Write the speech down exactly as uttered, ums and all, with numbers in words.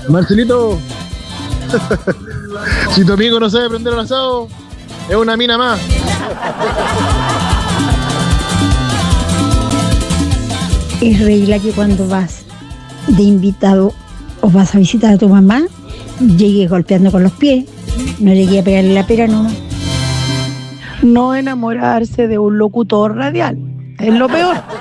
Marcelito, si tu amigo no sabe prender un asado, es una mina más. Es regla que cuando vas de invitado o vas a visitar a tu mamá, llegues golpeando con los pies, no llegué a pegarle la pera, no. No enamorarse de un locutor radial, es lo peor.